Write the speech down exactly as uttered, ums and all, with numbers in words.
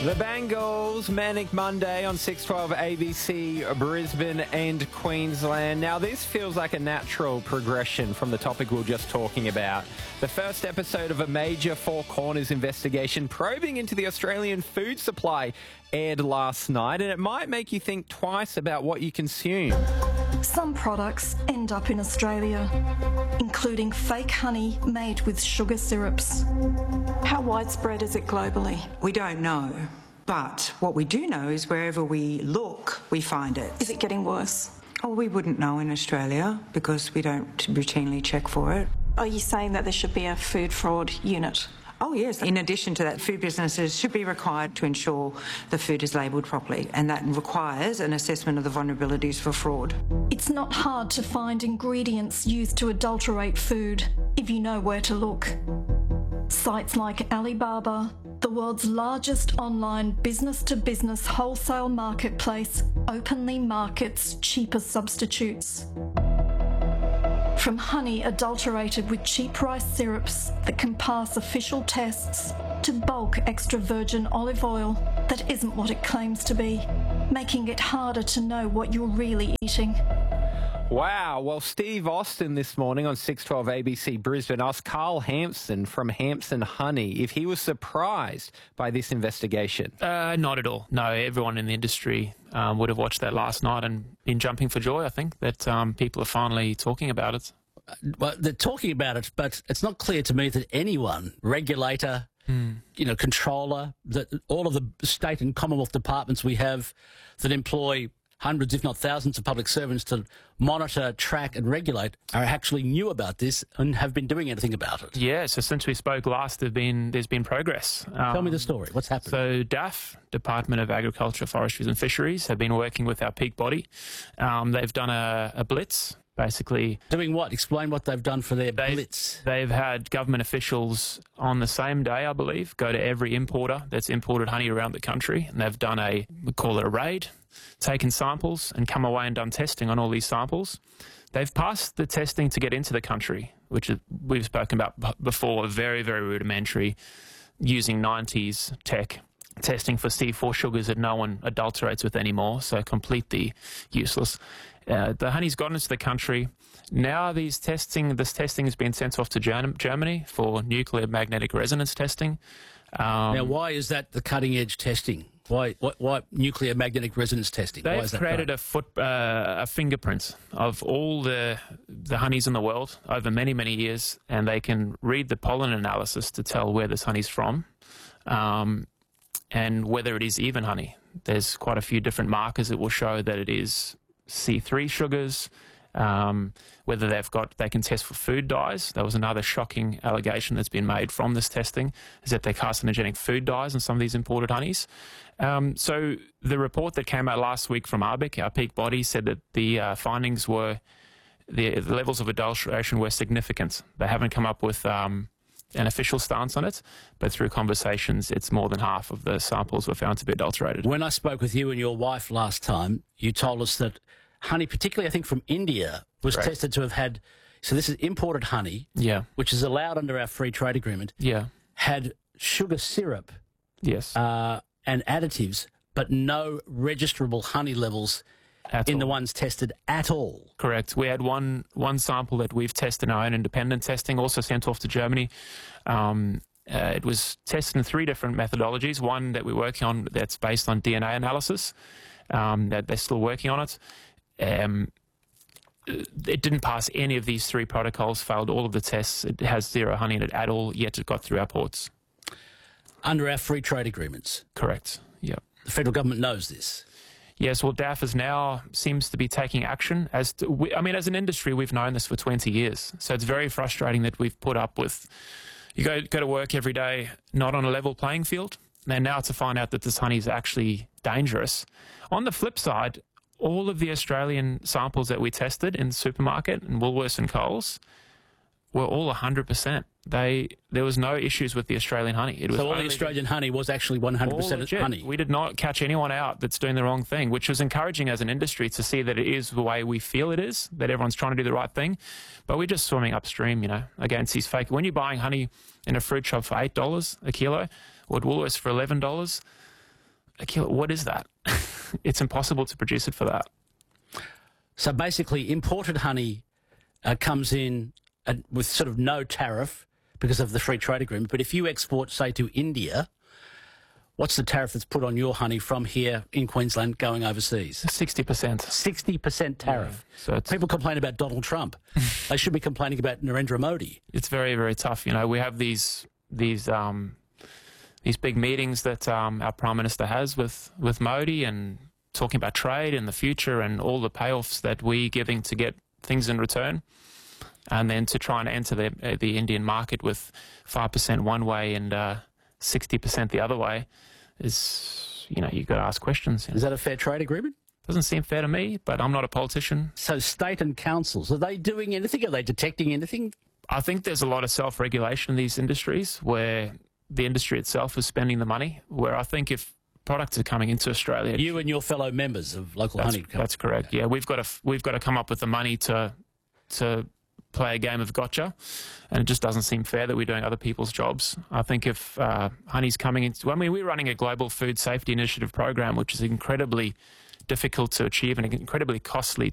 The Bangles, Manic Monday on six twelve A B C, Brisbane and Queensland. Now, this feels like a natural progression from the topic we were just talking about. The first episode of a major Four Corners investigation probing into the Australian food supply aired last night, and it might make you think twice about what you consume. Some products end up in Australia, including fake honey made with sugar syrups. How widespread is it globally? We don't know, but what we do know is wherever we look, we find it. Is it getting worse? Oh, we wouldn't know in Australia because we don't routinely check for it. Are you saying that there should be a food fraud unit? Oh, yes. In addition to that, food businesses should be required to ensure the food is labelled properly, and that requires an assessment of the vulnerabilities for fraud. It's not hard to find ingredients used to adulterate food if you know where to look. Sites like Alibaba, the world's largest online business-to-business wholesale marketplace, openly markets cheaper substitutes. From honey adulterated with cheap rice syrups that can pass official tests, to bulk extra virgin olive oil that isn't what it claims to be, making it harder to know what you're really eating. Wow. Well, Steve Austin this morning on six twelve A B C Brisbane asked Carl Hampson from Hampson Honey if he was surprised by this investigation. Uh, not at all. No, everyone in the industry um, would have watched that last night and been jumping for joy, I think, that um, people are finally talking about it. Well, they're talking about it, but it's not clear to me that anyone, regulator, mm. you know, controller, that all of the state and Commonwealth departments we have that employ hundreds, if not thousands, of public servants to monitor, track and regulate are actually knew about this and have been doing anything about it. Yeah, so since we spoke last, there's been, there's been progress. Um, Tell me the story. What's happened? So D A F, Department of Agriculture, Forestries and Fisheries, have been working with our peak body. Um, they've done a, a blitz, basically. Doing what? Explain what they've done for their they've, blitz. They've had government officials on the same day, I believe, go to every importer that's imported honey around the country, and they've done a, we call it a raid, taken samples and come away and done testing on all these samples. They've passed the testing to get into the country, which is, we've spoken about before, very, very rudimentary, using nineties tech, testing for C four sugars that no one adulterates with anymore, so completely useless. Uh, the honey's gotten into the country. Now these testing, this testing has been sent off to Germ Germany for nuclear magnetic resonance testing. Um, now, why is that the cutting-edge testing? Why, why, why nuclear magnetic resonance testing? They've why is that created done? a foot, uh, a fingerprint of all the the honeys in the world over many, many years, and they can read the pollen analysis to tell where this honey's from, um, and whether it is even honey. There's quite a few different markers that will show that it is C three sugars. Um, whether they've got, they can test for food dyes. That was another shocking allegation that's been made from this testing, is that they're carcinogenic food dyes in some of these imported honeys. Um, so the report that came out last week from A B I C, our peak body, said that the uh, findings were, the, the levels of adulteration were significant. They haven't come up with um, an official stance on it, but through conversations, it's more than half of the samples were found to be adulterated. When I spoke with you and your wife last time, you told us that honey, particularly I think from India, was Correct. tested to have had, so this is imported honey, yeah, which is allowed under our free trade agreement, yeah, had sugar syrup, yes, uh, and additives, but no registrable honey levels at in all. the ones tested at all. Correct. We had one one sample that we've tested in our own independent testing, also sent off to Germany. Um, uh, it was tested in three different methodologies. One that we're working on that's based on D N A analysis. Um, that they're still working on it. Um, it didn't pass any of these three protocols, failed all of the tests. It has zero honey in it at all, yet it got through our ports. Under our free trade agreements? Correct, yeah. The federal government knows this? Yes, well, D A F is now seems to be taking action. As to, we, I mean, as an industry, we've known this for twenty years. So it's very frustrating that we've put up with, you go, go to work every day, not on a level playing field. And now to find out that this honey is actually dangerous. On the flip side, all of the Australian samples that we tested in the supermarket and Woolworths and Coles were all one hundred percent. They there was no issues with the Australian honey. It was so all the Australian honey was actually one hundred percent honey? We did not catch anyone out that's doing the wrong thing, which was encouraging as an industry to see that it is the way we feel it is, that everyone's trying to do the right thing. But we're just swimming upstream, you know, against these fake. When you're buying honey in a fruit shop for eight dollars a kilo, or at Woolworths for eleven dollars, a kilo. What is that? It's impossible to produce it for that. So basically, imported honey uh, comes in uh, with sort of no tariff because of the free trade agreement. But if you export, say, to India, what's the tariff that's put on your honey from here in Queensland going overseas? sixty percent. sixty percent tariff. Yeah. So it's, people complain about Donald Trump. They should be complaining about Narendra Modi. It's very, very tough. You know, we have these these um, these big meetings that um, our Prime Minister has with, with Modi, and talking about trade in the future and all the payoffs that we're giving to get things in return, and then to try and enter the, uh, the Indian market with five percent one way and uh, sixty percent the other way is, you know, you've got to ask questions. Is that a fair trade agreement? Doesn't seem fair to me, but I'm not a politician. So state and councils, are they doing anything? Are they detecting anything? I think there's a lot of self-regulation in these industries where the industry itself is spending the money, where I think if products are coming into Australia... You and your fellow members of local that's, honey... That's correct, yeah. We've got to, we've got to come up with the money to to play a game of gotcha, and it just doesn't seem fair that we're doing other people's jobs. I think if uh, honey's coming into... I mean, we're running a global food safety initiative program, which is incredibly difficult to achieve and incredibly costly